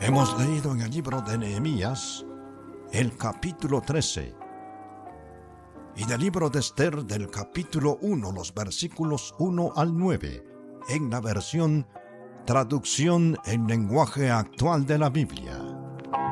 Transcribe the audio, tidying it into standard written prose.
Hemos leído en el libro de Nehemías el capítulo 13 y del libro de Esther del capítulo 1, los versículos 1 al 9, en la versión Traducción en lenguaje actual de la Biblia.